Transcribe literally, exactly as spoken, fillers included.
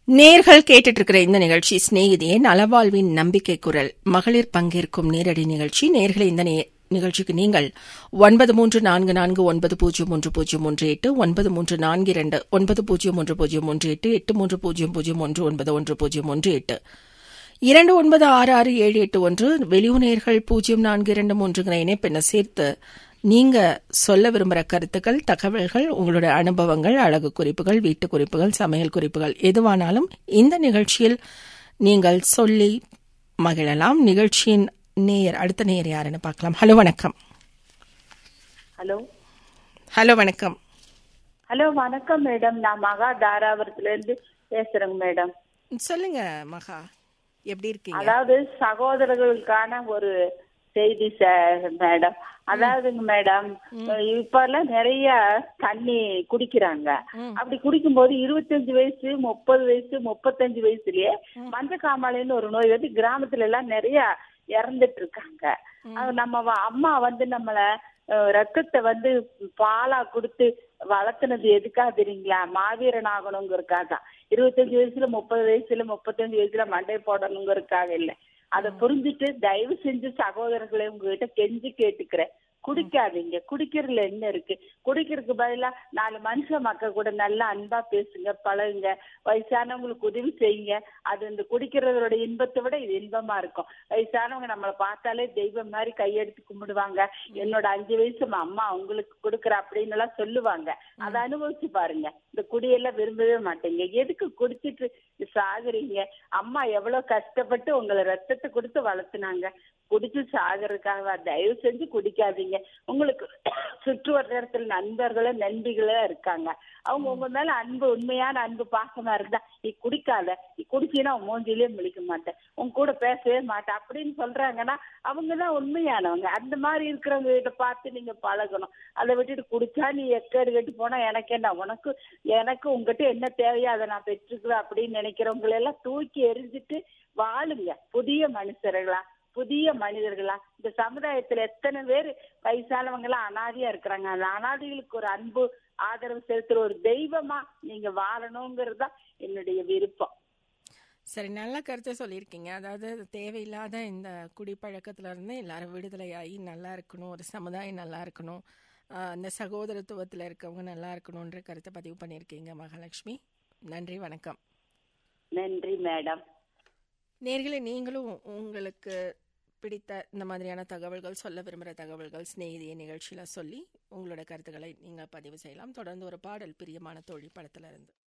நேர்கள் கேட்டுட்டு இருக்கிற இந்த நிகழ்ச்சி சிநேகிதியே நலவாழ்வின் நம்பிக்கை குரல் மகளிர் பங்கேற்கும் நேரடி நிகழ்ச்சி. நேர்களை இந்த நிகழ்ச்சிக்கு நீங்கள் ஒன்பது மூன்று நான்கு நான்கு ஒன்பது பூஜ்ஜியம் ஒன்று பூஜ்ஜியம் ஒன்று எட்டு ஒன்பது மூன்று நான்கு இரண்டு ஒன்பது பூஜ்ஜியம் ஒன்று பூஜ்ஜியம் ஒன்று எட்டு எட்டு மூன்று பூஜ்ஜியம் பூஜ்ஜியம் ஒன்று ஒன்பது ஒன்று பூஜ்ஜியம் ஒன்று எட்டு இரண்டு ஒன்பது ஆறு ஆறு ஏழு எட்டு ஒன்று வெளியூர் நேர்கள் பூஜ்ஜியம் நான்கு இரண்டு மூன்றுங்கிற இணைப்பெண்ணை சேர்த்து நீங்க சொல்ல விரும்புகிற கருத்துக்கள், தகவல்கள், உங்களுடைய அனுபவங்கள், அழகு குறிப்புகள், வீட்டு குறிப்புகள், சமையல் குறிப்புகள் எதுவானாலும் இந்த நிகழ்ச்சியில் நீங்கள் சொல்லி மகிழலாம். நிகழ்ச்சியின் நேயர் அடுத்த நேயர் யாருன்னு பார்க்கலாம். ஹலோ வணக்கம். ஹலோ ஹலோ வணக்கம். ஹலோ வணக்கம் மேடம். நான் மகா தாராபுரத்துல இருந்து பேசுறேங்க மேடம். சொல்லுங்க மகா, எப்படி இருக்கீங்க? அதாவது சகோதரர்களுக்கான ஒரு செய்தி மேடம். அதாவதுங்க மேடம், இப்ப எல்லாம் நிறைய தண்ணி குடிக்கிறாங்க. அப்படி குடிக்கும் போது இருபத்தஞ்சு வயசு முப்பது வயசு முப்பத்தஞ்சு வயசுலயே மஞ்சள் காமாலைன்னு ஒரு நோய் வந்து கிராமத்துல எல்லாம் நிறைய இறந்துட்டு இருக்காங்க. நம்ம அம்மா வந்து நம்மள ரத்தத்தை வந்து பாலா கொடுத்து வளர்த்துனது எதுக்காக தெரியுங்களா? மாவீரன் ஆகணுங்கிறதுக்காக. இருபத்தஞ்சு வயசுல முப்பது வயசுல முப்பத்தஞ்சு வயசுல மண்டை போடணுங்கிறதுக்காக இல்லை. அதை புரிஞ்சுட்டு தயவு செஞ்சு சகோதரர்களை உங்ககிட்ட கெஞ்சி கேட்டுக்கிறேன், குடிக்காதீங்க. குடிக்கிறதுல என்ன இருக்கு? குடிக்கிறதுக்கு பதிலா நாலு மனுஷ மக்கள் கூட நல்லா அன்பா பேசுங்க, பழகுங்க, வயசானவங்களுக்கு உதவி செய்யுங்க. அது இந்த குடிக்கிறதோட இன்பத்தை விட இது இன்பமா இருக்கும். வயசானவங்க நம்மளை பார்த்தாலே தெய்வம் மாதிரி கையெடுத்து கும்பிடுவாங்க. என்னோட அஞ்சு வயசு அம்மா அவங்களுக்கு கொடுக்குற அப்படின்னு எல்லாம் சொல்லுவாங்க. அதை அனுபவிச்சு பாருங்க. இந்த குடியெல்லாம் விரும்பவே மாட்டீங்க. எதுக்கு குடிச்சிட்டு சாகுறீங்க? அம்மா எவ்வளவு கஷ்டப்பட்டு உங்களை ரத்தத்தை கொடுத்து வளர்த்துனாங்க. குடிச்சு சாகிறதுக்காக தயவு செஞ்சு குடிக்காதீங்க. உங்களுக்கு சுற்று வட்டாரத்தில் நண்பர்களும் நண்பிகளும் இருக்காங்க. அவங்க உங்க மேல அன்பு, உண்மையான அன்பு, பாசமா இருந்தா நீ குடிக்காத, நீ குடிச்சீன்னா உன் மூஞ்சிலே முழிக்க மாட்டேன், உங்க கூட பேசவே மாட்டேன் அப்படின்னு சொல்றாங்கன்னா அவங்கதான் உண்மையானவங்க. அந்த மாதிரி இருக்கிறவங்க கிட்ட பார்த்து நீங்க பழகணும். அதை விட்டுட்டு குடிச்சா நீ எக்கேடு கட்டு போனா எனக்கு என்ன, உனக்கு எனக்கு உங்ககிட்ட என்ன தேவையோ அதை நான் பெற்றுக்குவேன் அப்படின்னு நினைக்கிறவங்களை எல்லாம் தூக்கி எரிஞ்சிட்டு வாழுங்க. புதிய மனுஷர்களா, புதிய மனிதர்களா. இந்த சமுதாயத்துல எத்தனை பேர் வயசானவங்க எல்லாம் அனாதையா இருக்கிறாங்க. அந்த அனாதைகளுக்கு ஒரு அன்பு, ஆதரவு செலுத்துற ஒரு தெய்வமா நீங்க வாழணுங்கிறது தான் என்னுடைய விருப்பம். சரி, நல்ல கருத்தை சொல்லியிருக்கீங்க. அதாவது தேவையில்லாத இந்த குடிப்பழக்கத்துல இருந்து எல்லாரும் விடுதலையாகி நல்லா இருக்கணும், ஒரு சமுதாயம் நல்லா இருக்கணும், அந்த சகோதரத்துவத்துல இருக்கவங்க நல்லா இருக்கணும்ன்ற கருத்தை பதிவு பண்ணியிருக்கீங்க மகாலட்சுமி. நன்றி, வணக்கம். நன்றி மேடம். நேர்களே, நீங்களும் உங்களுக்கு பிடித்த இந்த மாதிரியான தகவல்கள், சொல்ல விரும்புகிற தகவல்கள் சிநேகிதிய நிகழ்ச்சியில் சொல்லி உங்களோட கருத்துக்களை நீங்கள் பதிவு செய்யலாம். தொடர்ந்து ஒரு பாடல் பிரியமான தோழி படத்துல இருந்து.